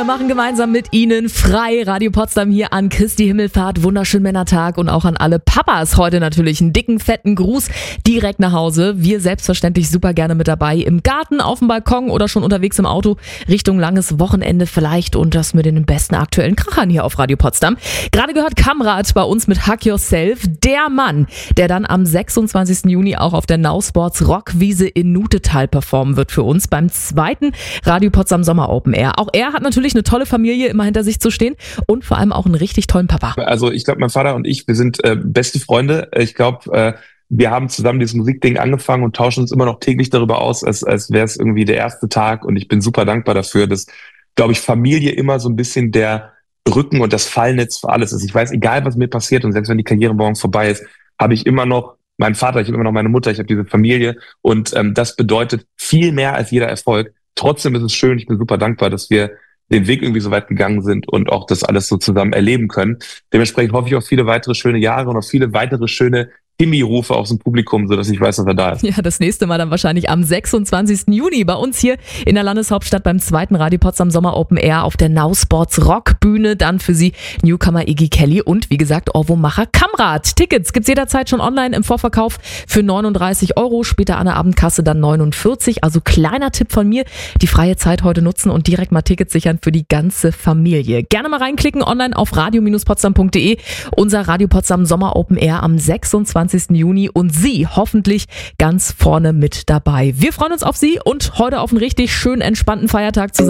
Wir machen gemeinsam mit Ihnen frei Radio Potsdam hier an Christi Himmelfahrt. Wunderschönen Männertag und auch an alle Papas heute natürlich einen dicken, fetten Gruß direkt nach Hause. Wir selbstverständlich super gerne mit dabei. Im Garten, auf dem Balkon oder schon unterwegs im Auto Richtung langes Wochenende vielleicht und das mit den besten aktuellen Krachern hier auf Radio Potsdam. Gerade gehört Kamrat bei uns mit Hack Yourself. Der Mann, der dann am 26. Juni auch auf der Now Sports Rockwiese in Nutetal performen wird für uns beim zweiten Radio Potsdam Sommer Open Air. Auch er hat natürlich eine tolle Familie immer hinter sich zu stehen und vor allem auch einen richtig tollen Papa. Also ich glaube, mein Vater und ich, wir sind beste Freunde. Ich glaube, wir haben zusammen dieses Musikding angefangen und tauschen uns immer noch täglich darüber aus, als wäre es irgendwie der erste Tag. Und ich bin super dankbar dafür, dass, glaube ich, Familie immer so ein bisschen der Rücken und das Fallnetz für alles ist. Ich weiß, egal was mir passiert und selbst wenn die Karriere morgen vorbei ist, habe ich immer noch meinen Vater, ich habe immer noch meine Mutter, ich habe diese Familie und das bedeutet viel mehr als jeder Erfolg. Trotzdem ist es schön, ich bin super dankbar, dass wir den Weg irgendwie so weit gegangen sind und auch das alles so zusammen erleben können. Dementsprechend hoffe ich auf viele weitere schöne Jahre und auf viele weitere schöne Timmy-Rufe aus dem Publikum, sodass ich weiß, dass er da ist. Ja, das nächste Mal dann wahrscheinlich am 26. Juni bei uns hier in der Landeshauptstadt beim zweiten Radio Potsdam Sommer Open Air auf der Now Sports Rockbühne. Dann für Sie Newcomer Iggy Kelly und wie gesagt Ohrwurmmacher Kamrat. Tickets gibt's jederzeit schon online im Vorverkauf für 39 €, später an der Abendkasse dann 49. Also kleiner Tipp von mir, die freie Zeit heute nutzen und direkt mal Tickets sichern für die ganze Familie. Gerne mal reinklicken online auf radio-potsdam.de. Unser Radio Potsdam Sommer Open Air am 26. Juni und Sie hoffentlich ganz vorne mit dabei. Wir freuen uns auf Sie und heute auf einen richtig schönen, entspannten Feiertag zusammen.